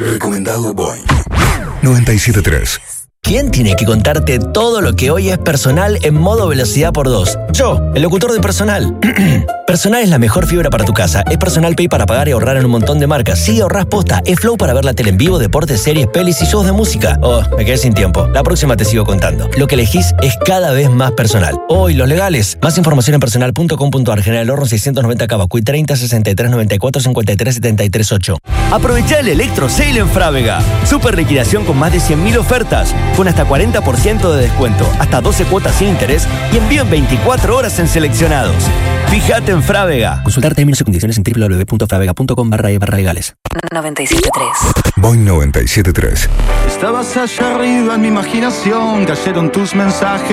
Recomendado Boing 97.3. ¿Quién tiene que contarte todo lo que hoy es personal en modo velocidad por 2? Yo, el locutor de Personal. Personal es la mejor fibra para tu casa. Es Personal Pay para pagar y ahorrar en un montón de marcas. Sí, ahorrás posta. Es Flow para ver la tele en vivo, deportes, series, pelis y shows de música. Oh, me quedé sin tiempo. La próxima te sigo contando. Lo que elegís es cada vez más personal. Oh, y los legales. Más información en personal.com.ar. General Horno 690 Cavacuy 30 63 94 53 73 8. Aprovecha el Electro Sale en Frávega. Super liquidación con más de 100.000 ofertas. Con hasta 40% de descuento, hasta 12 cuotas sin interés y envío en 24 horas en seleccionados. Fíjate en Frávega. Consultar términos y condiciones en www.fravega.com/legales. 97.3. Boing 97.3. Estabas allá arriba en mi imaginación, cayeron tus mensajes.